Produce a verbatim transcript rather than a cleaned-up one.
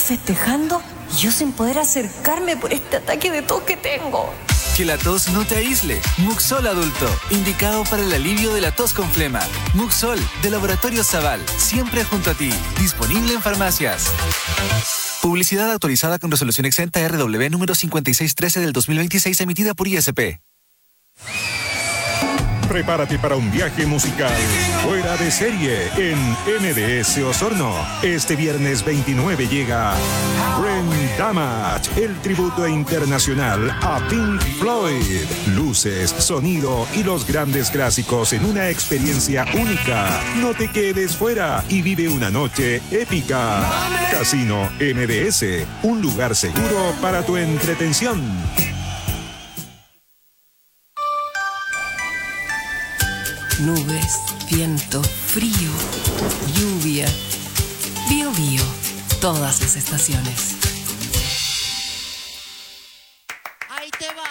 festejando y yo sin poder acercarme por este ataque de tos que tengo. Que la tos no te aísle. Muxol Adulto, indicado para el alivio de la tos con flema. Muxol, de Laboratorio Zaval, siempre junto a ti. Disponible en farmacias. Publicidad autorizada con resolución exenta R W número cincuenta y seis trece del dos mil veintiséis, emitida por I S P. Prepárate para un viaje musical fuera de serie en M D S Osorno. Este viernes veintinueve llega Brain Damage, el tributo internacional a Pink Floyd. Luces, sonido y los grandes clásicos en una experiencia única. No te quedes fuera y vive una noche épica. Casino M D S, un lugar seguro para tu entretención. Nubes, viento, frío, lluvia. Bio Bio, todas las estaciones. Ahí te va.